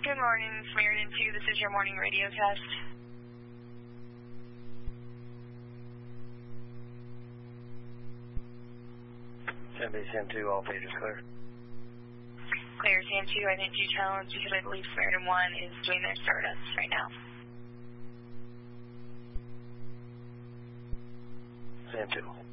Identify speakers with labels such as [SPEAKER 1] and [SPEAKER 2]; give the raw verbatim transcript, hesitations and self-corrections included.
[SPEAKER 1] Good morning, Samaritan two. This is your morning radio test.
[SPEAKER 2] San Base Sam two, all pages clear.
[SPEAKER 1] Clear, Sam two. I think two challenge because I believe Samaritan one is doing their stardust right now.
[SPEAKER 2] Sam two.